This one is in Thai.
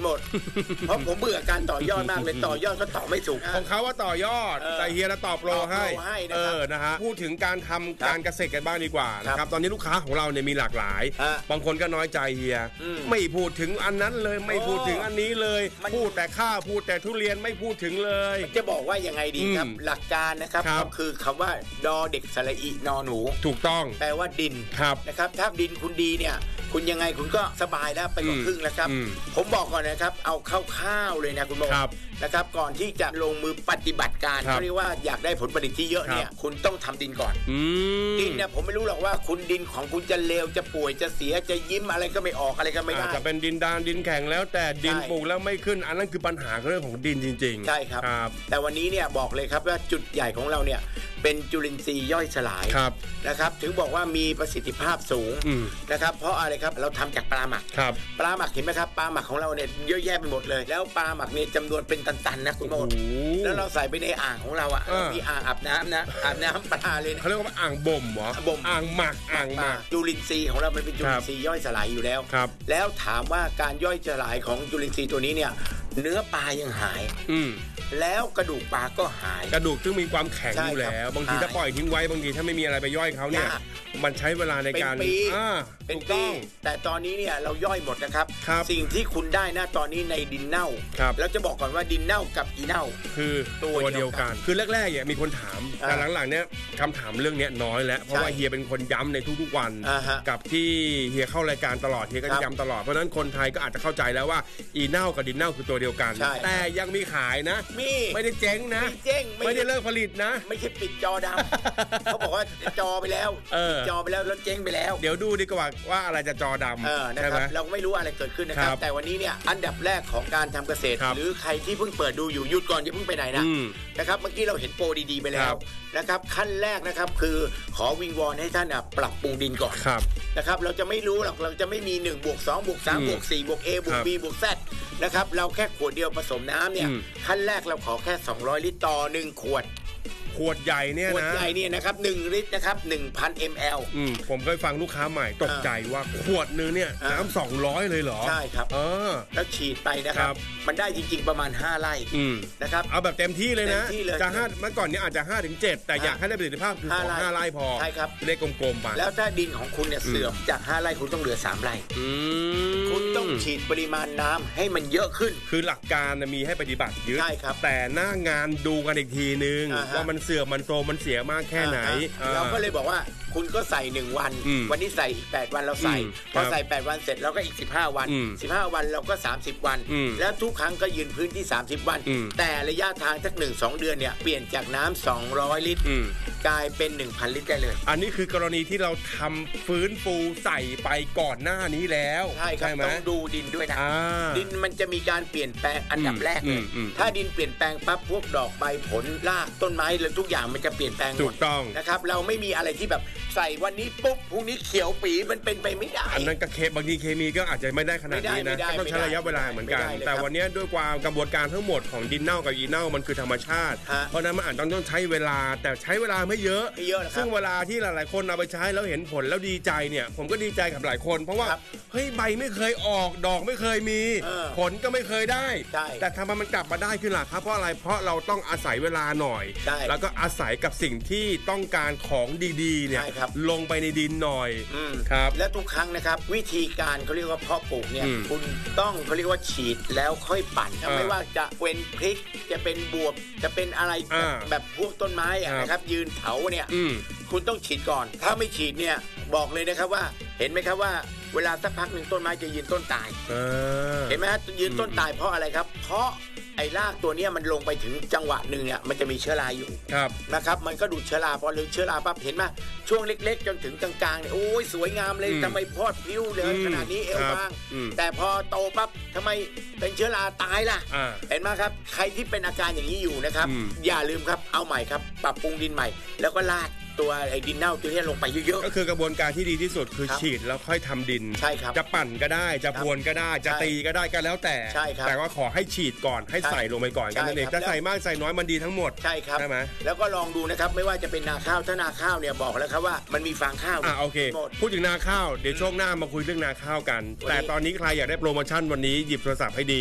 คุณหมด เพราะผมเบื่อการต่อยอดมากเลยต่อยอดก็ต่อไม่ถูกของเขาว่าต่อยอดแต่เฮียจะตอบโปรให้นะฮะพูดถึงการทำการเกษตรกันบ้างดีกว่านะครับตอนนี้ลูกค้าของเราเนี่ยมีหลากหลายบางคนก็น้อยใจเฮียไม่พูดถึงอันนั้นเลยไม่พูดถึงอันนี้เลยพูดแต่ข้าวพูดแต่ทุเรียนไม่พูดถึงเลยจะบอกว่ายังไงดีครับหลักการนะครับก็คือคำว่าดอเด็กสระอีนอหนูถูกต้องแปลว่าดินนะครับถ้าดินคุณดีเนี่ยคุณยังไงคุณก็สบายแล้วไปกว่าครึ่งแล้วครับผมบอกก่อนนะครับเอาข้าวๆเลยนะคุณโมนะครับก่อนที่จะลงมือปฏิบัติการเขาเรียกว่าอยากได้ผลผลิตที่เยอะเนี่ยคุณต้องทำดินก่อนดินเนี่ยผมไม่รู้หรอกว่าคุณดินของคุณจะเลวจะป่วยจะเสียจะยิ้มอะไรก็ไม่ออกอะไรก็ไม่ได้จะเป็นดินดานดินแข็งแล้วแต่ดินปลูกแล้วไม่ขึ้นอันนั้นคือปัญหาเรื่องของดินจริงๆใช่ครับแต่วันนี้เนี่ยบอกเลยครับว่าจุดใหญ่ของเราเนี่ยเป็นจุลินทรีย์ย่อยสลายนะครับถึงบอกว่ามีประสิทธิภาพสูงนะครับเพราะอะไรครับเราทำจากปลาหมักปลาหมักเห็นไหมครับปลาหมักของเราเนี่ยเยอะแยะไปหมดเลยแล้วปลาหมักเนี่ยจำนวนเป็นตันๆนะคุณโมดแล้วเราใส่ไปในอ่างของเราอ่ะมีอ่างอาบน้ำนะอาบน้ำปลาเลยเขาเรียกว่าอ่างบ่มเหรอบ่มอ่างหมักจุลินทรีย์ของเรามันเป็นจุลินทรีย์ย่อยสลายอยู่แล้วแล้วถามว่าการย่อยสลายของจุลินทรีย์ตัวนี้เนี่ยเนื้อปลายังหายแล้วกระดูกปลาก็หายกระดูกซึ่งมีความแข็งอยู่แล้วบางทีถ้าปล่อยทิ้งไว้บางทีถ้าไม่มีอะไรไปย่อยเขาเนี่ยมันใช้เวลาในการเป็นปีแต่ตอนนี้เนี่ยเราย่อยหมดนะครับสิ่งที่คุณได้นะตอนนี้ในดินเน่าแล้วจะบอกก่อนว่าดินเน่ากับอีเน่าคือตัวเดียวกันคือแรกๆเนี่ยมีคนถามแต่หลังๆเนี่ยคำถามเรื่องนี้น้อยแล้วเพราะว่าเฮียเป็นคนย้ำในทุกๆวันกับที่เฮียเข้ารายการตลอดเฮียก็ย้ำตลอดเพราะนั้นคนไทยก็อาจจะเข้าใจแล้วว่าอีเน่ากับดินเน่าคือตัวเดียวกันแต่ยังมีขายนะไม่ได้เจ๊งนะไม่ได้เลิกผลิตนะไม่ใช่ปิดจอดำเขาบอกว่าจอไปแล้วจอไปแล้วแล้วเจ๊งไปแล้วเดี๋ยวดูดีกว่าอะไรจะจอดำนะครับเราไม่รู้อะไรเกิดขึ้นนะครับแต่วันนี้เนี่ยอันดับแรกของการทำเกษตรหรือใครที่เพิ่งเปิดดูอยู่หยุดก่อนอย่าเพิ่งไปไหนนะครับเมื่อกี้เราเห็นโปรดีๆไปแล้วนะครับขั้นแรกนะครับคือขอวิงวอนให้ท่านปรับปรุงดินก่อนนะครับเราจะไม่รู้หรอกเราจะไม่มี1 บวก 2 บวก 3 บวก 4 บวก A บวก B บวก Z นะครับเราแค่ขวดเดียวผสมน้ำเนี่ยขั้นแรกเราขอแค่200 ลิตรต่อ1ขวดใหญ่เนี่ยนะขวดใหญ่เนี่ยนะครับ1 ลิตรนะครับ 1,000 ml ผมเคยฟังลูกค้าใหม่ตกใจว่าขวดนึงเนี่ยน้ำ200เลยเหรอใช่ครับแล้วฉีดไปนะครับมันได้จริงๆประมาณ5 ไร่นะครับเอาแบบเต็มที่เลยนะจะ5เมื่อก่อนเนี่ยอาจจะ 5-7 แต่อยากให้ได้ประสิทธิภาพคือ5 ไร่พอใช่ครับเลขกลมๆไปแล้วถ้าดินของคุณเนี่ยเสื่อมจาก5 ไร่คุณต้องเหลือ3 ไร่คุณต้องฉีดปริมาณน้ำให้มันเยอะขึ้นคือหลักการมีให้ปฏิบัติเยอะแต่หน้างานดูกันอีกทีนึงว่ามันเสื่อมมันโตมันเสียมากแค่ไหนเราก็เลยบอกว่าคุณก็ใส่1 วันวันนี้ใส่อีก8 วันเราใส่พอใส่8 วันเสร็จเราก็อีก15 วัน15 วันเราก็30 วันแล้วทุกครั้งก็ยืนพื้นที่30 วันแต่ระยะทางสัก 1-2 เดือนเนี่ยเปลี่ยนจากน้ำ200 ลิตรกลายเป็น 1,000 ลิตรได้เลยอันนี้คือกรณีที่เราทำฟื้นฟูใส่ไปก่อนหน้านี้แล้วใช่ครับต้องดูดินด้วยนะดินมันจะมีการเปลี่ยนแปลงอันดับแรกเลยถ้าดินเปลี่ยนแปลงปั๊บพวกดอกใบผลรากต้นไม้และทุกอย่างมันจะเปลี่ยนแปลงหมดถูกต้องนะครับเราไม่มีอะไรที่แบบใส่วันนี้ปุ๊บพรุ่งนี้เขียวปีมันเป็นไปไม่ได้อันนั้นก็บางทีเคมีก็อาจจะไม่ได้ขนาดนี้นะก็ต้องใช้ระยะเวลาเหมือนกันแต่วันนี้ด้วยความกระบวนการทั้งหมดของดินเน่ากับอีเน่ามันคือธรรมชาติเพราะนั้นมันอาจต้องใช้เวลาแต่ใช้เวลาไม่เยอะซึ่งเวลาที่หลายๆคนเอาไปใช้แล้วเห็นผลแล้วดีใจเนี่ยผมก็ดีใจกับหลายคนเพราะว่าเฮ้ยใบไม่เคยออกดอกไม่เคยมีผลก็ไม่เคยได้แต่ทำไมมันกลับมาได้ขึ้นล่ะครับเพราะอะไรเพราะเราต้องอาศัยเวลาหน่อยแล้วก็อาศัยกับสิ่งที่ต้องการของดีๆเนี่ยลงไปในดินหน่อยครับและทุกครั้งนะครับวิธีการเขาเรียกว่าเพาะปลูกเนี่ยคุณต้องเขาเรียกว่าฉีดแล้วค่อยปั่นไม่ว่าจะเป็นพริกจะเป็นบวบจะเป็นอะไรแบบพวกต้นไม้นะครับยืนเถาเนี่ยคุณต้องฉีดก่อนถ้าไม่ฉีดเนี่ยบอกเลยนะครับว่าเห็นไหมครับว่าเวลาสักพักหนึ่งต้นไม้จะยืนต้นตายเห็นไหมฮะยืนต้นตายเพราะอะไรครับเพราะไอ้รากตัวนี้มันลงไปถึงจังหวะหนึ่งเนี่ยมันจะมีเชื้อราอยู่นะครับมันก็ดูดเชื้อราพอเชื้อราปั๊บเห็นไหมช่วงเล็กๆจนถึงกลางๆเนี่ยโอ้ยสวยงามเลยทำไมพอดพลิ้วเลยขนาดนี้เอวบางแต่พอโตปั๊บทำไมเป็นเชื้อราตายล่ะเห็นไหมครับใครที่เป็นอาการอย่างนี้อยู่นะครับอย่าลืมครับเอาใหม่ครับปรับปรุงดินใหม่แล้วก็ลาดตัวไอ้ดินเน่าตัวนี้ลงไปเยอะๆก็คือกระบวนการที่ดีที่สุดคือฉีดแล้วค่อยทำดินใช่ครับจะปั่นก็ได้จะพรวนก็ได้จะตีก็ได้ก็แล้วแต่แต่ว่าขอให้ฉีดก่อนให้ใส่ลงไปก่อนกันนั่นเองจะใส่มากใส่น้อยมันดีทั้งหมดใช่ครับใช่ไหมแล้วก็ลองดูนะครับไม่ว่าจะเป็นนาข้าวถ้านาข้าวเนี่ยบอกแล้วครับว่ามันมีฟางข้าวโอเคพูดถึงนาข้าวเดี๋ยวช่วงหน้ามาคุยเรื่องนาข้าวกันแต่ตอนนี้ใครอยากได้โปรโมชั่นวันนี้หยิบโทรศัพท์ให้ดี